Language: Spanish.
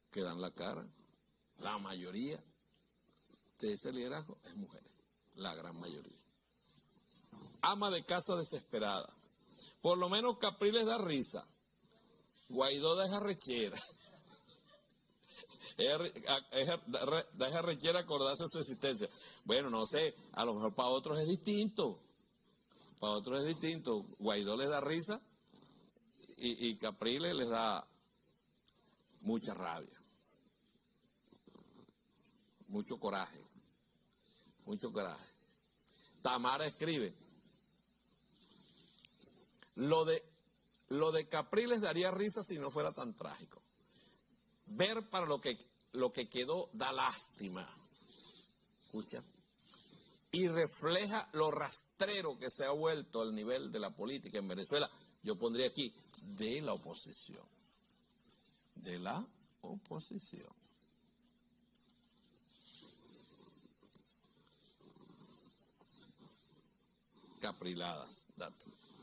que dan la cara. La mayoría de ese liderazgo es mujeres, la gran mayoría. Ama de casa desesperada. Por lo menos Capriles da risa. Guaidó da arrechera. Da arrechera acordarse de su existencia. Bueno, no sé, a lo mejor para otros es distinto. Para otros es distinto. Guaidó les da risa y Capriles les da mucha rabia. Mucho coraje. Mucho coraje. Tamara escribe, lo de Capriles daría risa si no fuera tan trágico. Ver para lo que quedó da lástima. Escucha. Y refleja lo rastrero que se ha vuelto al nivel de la política en Venezuela. Yo pondría aquí, de la oposición. De la oposición. Capriladas, datos.